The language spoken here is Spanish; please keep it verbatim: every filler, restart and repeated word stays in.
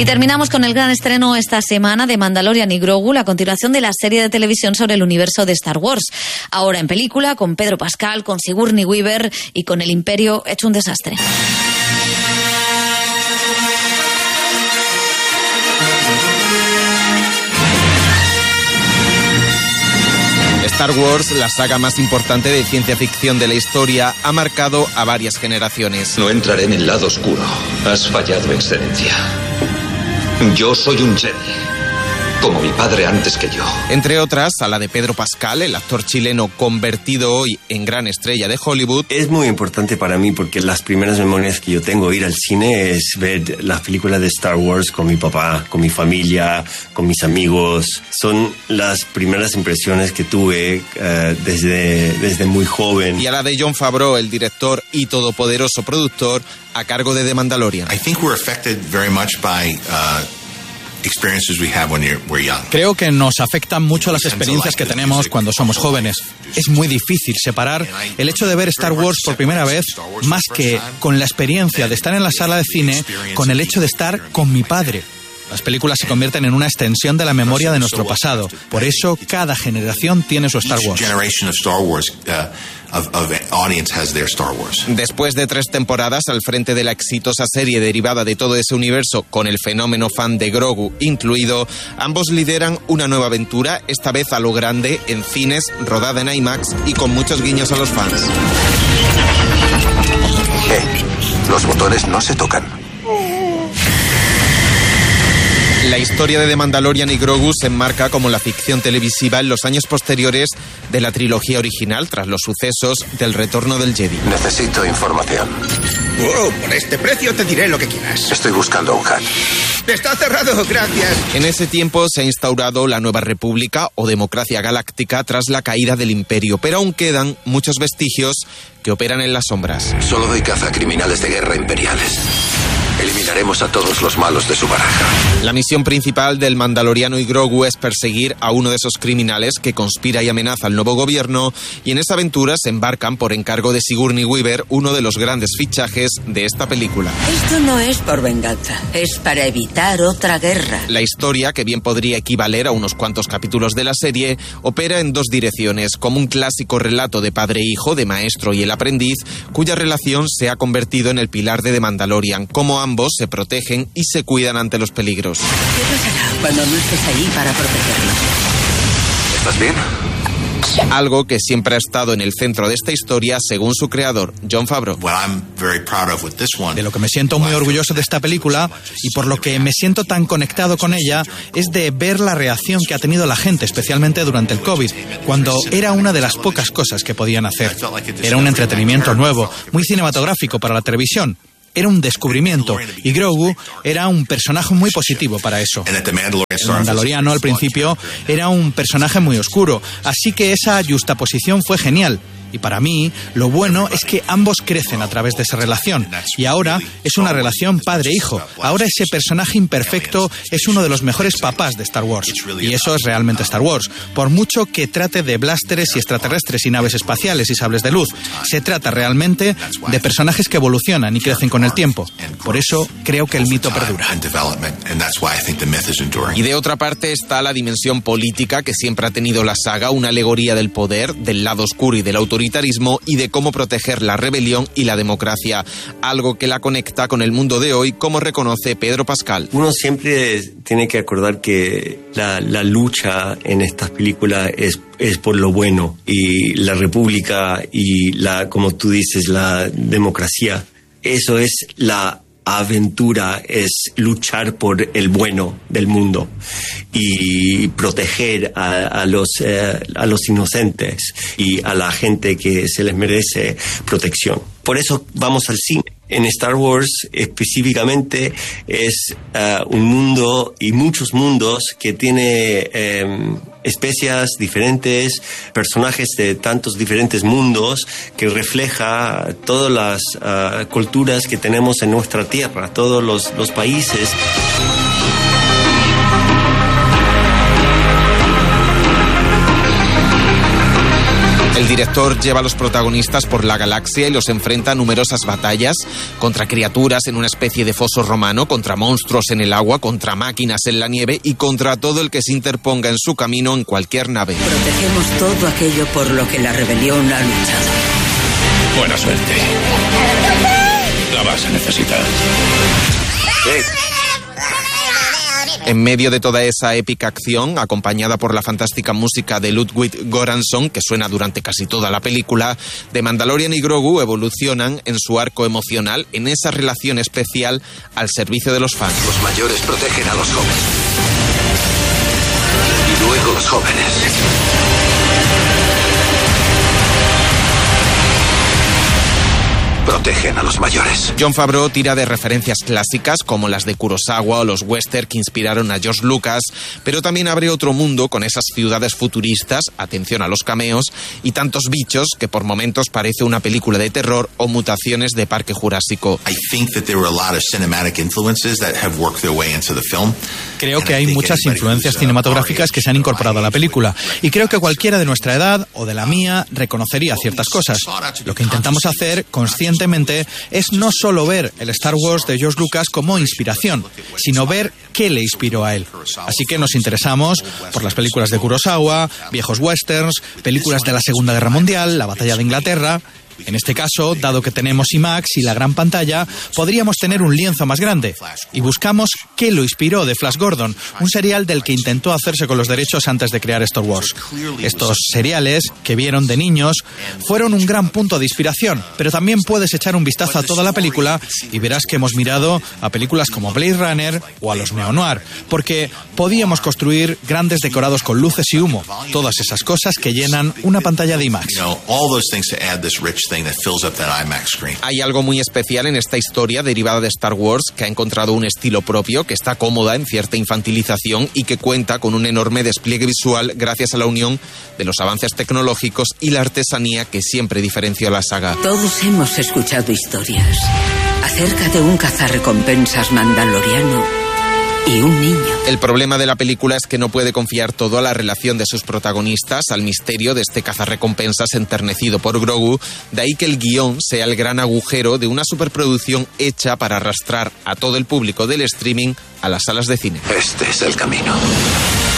Y terminamos con el gran estreno esta semana de Mandalorian y Grogu, la continuación de la serie de televisión sobre el universo de Star Wars. Ahora en película, con Pedro Pascal, con Sigourney Weaver y con el Imperio hecho un desastre. Star Wars, la saga más importante de ciencia ficción de la historia, ha marcado a varias generaciones. No entraré en el lado oscuro. Has fallado, Excelencia. Yo soy un Jedi, como mi padre antes que yo. Entre otras, a la de Pedro Pascal, el actor chileno convertido hoy en gran estrella de Hollywood. Es muy importante para mí porque las primeras memorias que yo tengo de ir al cine es ver las películas de Star Wars con mi papá, con mi familia, con mis amigos. Son las primeras impresiones que tuve uh, desde, desde muy joven. Y a la de Jon Favreau, el director y todopoderoso productor, a cargo de The Mandalorian. I think we're affected very much by uh... Creo que nos afectan mucho las experiencias que tenemos cuando somos jóvenes. Es muy difícil separar el hecho de ver Star Wars por primera vez, más que con la experiencia de estar en la sala de cine, con el hecho de estar con mi padre. Las películas se convierten en una extensión de la memoria de nuestro pasado. Por eso, cada generación tiene su Star Wars. Después de tres temporadas al frente de la exitosa serie derivada de todo ese universo, con el fenómeno fan de Grogu incluido, ambos lideran una nueva aventura, esta vez a lo grande, en cines, rodada en IMAX y con muchos guiños a los fans. Eh, los botones no se tocan. La historia de The Mandalorian y Grogu se enmarca como la ficción televisiva en los años posteriores de la trilogía original, tras los sucesos del retorno del Jedi. Necesito información. Oh, por este precio te diré lo que quieras. Estoy buscando un hack. Está cerrado, gracias. En ese tiempo se ha instaurado la Nueva República o democracia galáctica tras la caída del Imperio, pero aún quedan muchos vestigios que operan en las sombras. Solo doy caza a criminales de guerra imperiales. Eliminaremos a todos los malos de su baraja. La misión principal del Mandaloriano y Grogu es perseguir a uno de esos criminales que conspira y amenaza al nuevo gobierno, y en esa aventura se embarcan por encargo de Sigourney Weaver, uno de los grandes fichajes de esta película. Esto no es por venganza, es para evitar otra guerra. La historia, que bien podría equivaler a unos cuantos capítulos de la serie, opera en dos direcciones, como un clásico relato de padre e hijo, de maestro y el aprendiz, cuya relación se ha convertido en el pilar de The Mandalorian, como ambos se protegen y se cuidan ante los peligros. ¿Qué pasará cuando no estés ahí para protegerlos? ¿Estás bien? Algo que siempre ha estado en el centro de esta historia, según su creador, Jon Favreau. De lo que me siento muy orgulloso de esta película y por lo que me siento tan conectado con ella es de ver la reacción que ha tenido la gente, especialmente durante el COVID, cuando era una de las pocas cosas que podían hacer. Era un entretenimiento nuevo, muy cinematográfico para la televisión. Era un descubrimiento, y Grogu era un personaje muy positivo para eso. El Mandaloriano, al principio, era un personaje muy oscuro, así que esa yuxtaposición fue genial. Y para mí, lo bueno es que ambos crecen a través de esa relación. Y ahora es una relación padre-hijo. Ahora ese personaje imperfecto es uno de los mejores papás de Star Wars. Y eso es realmente Star Wars. Por mucho que trate de blásteres y extraterrestres y naves espaciales y sables de luz, se trata realmente de personajes que evolucionan y crecen con el tiempo. Por eso creo que el mito perdura. Y de otra parte está la dimensión política que siempre ha tenido la saga, una alegoría del poder, del lado oscuro y del autoritarismo, y de cómo proteger la rebelión y la democracia, algo que la conecta con el mundo de hoy, como reconoce Pedro Pascal. Uno siempre tiene que acordar que la, la lucha en estas películas es, es por lo bueno, y la república y la, como tú dices, la democracia, eso es la aventura, es luchar por el bueno del mundo y proteger a, a los eh, a los inocentes y a la gente que se les merece protección. Por eso vamos al cine. En Star Wars específicamente es uh, un mundo y muchos mundos que tiene eh, especies diferentes, personajes de tantos diferentes mundos, que refleja todas las uh, culturas que tenemos en nuestra tierra, todos los, los países. El director lleva a los protagonistas por la galaxia y los enfrenta a numerosas batallas contra criaturas en una especie de foso romano, contra monstruos en el agua, contra máquinas en la nieve y contra todo el que se interponga en su camino en cualquier nave. Protegemos todo aquello por lo que la rebelión ha luchado. Buena suerte. La vas a necesitar. ¿Qué? En medio de toda esa épica acción, acompañada por la fantástica música de Ludwig Göransson, que suena durante casi toda la película, The Mandalorian y Grogu evolucionan en su arco emocional, en esa relación especial al servicio de los fans. Los mayores protegen a los jóvenes. Y luego los jóvenes protegen a los mayores. Jon Favreau tira de referencias clásicas como las de Kurosawa o los western que inspiraron a George Lucas, pero también abre otro mundo con esas ciudades futuristas, atención a los cameos, y tantos bichos que por momentos parece una película de terror o mutaciones de Parque Jurásico. Creo que hay muchas influencias cinematográficas que se han incorporado a la película, y creo que cualquiera de nuestra edad o de la mía reconocería ciertas cosas. Lo que intentamos hacer conscientemente es no solo ver el Star Wars de George Lucas como inspiración, sino ver qué le inspiró a él. Así que nos interesamos por las películas de Kurosawa, viejos westerns, películas de la Segunda Guerra Mundial, la Batalla de Inglaterra. En este caso, dado que tenemos IMAX y la gran pantalla, podríamos tener un lienzo más grande. Y buscamos qué lo inspiró de Flash Gordon, un serial del que intentó hacerse con los derechos antes de crear Star Wars. Estos seriales, que vieron de niños, fueron un gran punto de inspiración, pero también puedes echar un vistazo a toda la película y verás que hemos mirado a películas como Blade Runner o a los neo-noir, porque podíamos construir grandes decorados con luces y humo, todas esas cosas que llenan una pantalla de IMAX. Hay algo muy especial en esta historia derivada de Star Wars que ha encontrado un estilo propio, que está cómoda en cierta infantilización y que cuenta con un enorme despliegue visual gracias a la unión de los avances tecnológicos y la artesanía que siempre diferenció a la saga. Todos hemos escuchado historias acerca de un cazarrecompensas mandaloriano y un niño. El problema de la película es que no puede confiar todo a la relación de sus protagonistas, al misterio de este cazarrecompensas enternecido por Grogu, de ahí que el guión sea el gran agujero de una superproducción hecha para arrastrar a todo el público del streaming a las salas de cine. Este es el camino.